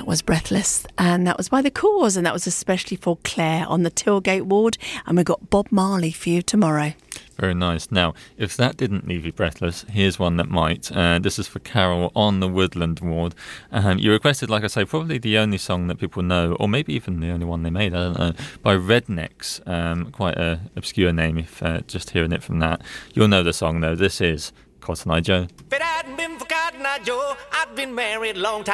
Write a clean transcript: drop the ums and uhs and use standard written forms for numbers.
was Breathless, and that was by The Cause, and that was especially for Claire on the Tilgate ward, and we've got Bob Marley for you tomorrow. Very nice. Now, if that didn't leave you breathless, here's one that might. This is for Carol on the Woodland ward. You requested, like I say, probably the only song that people know, or maybe even the only one they made, I don't know, by Rednecks. Quite an obscure name if just hearing it from that. You'll know the song, though. This is Cotton Eye Joe. If it hadn't been for Cotton Eye Joe, I'd been married a long time.